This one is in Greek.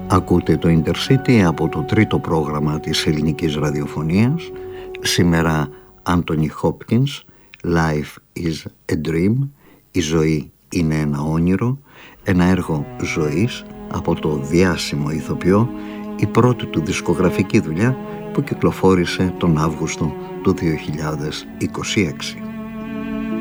Ακούτε το Intercity από το τρίτο πρόγραμμα της ελληνικής ραδιοφωνίας. Σήμερα Anthony Hopkins, Life is a Dream, η ζωή είναι ένα όνειρο, ένα έργο ζωής από το διάσημο ηθοποιό, η πρώτη του δισκογραφική δουλειά που κυκλοφόρησε τον Αύγουστο του 2026.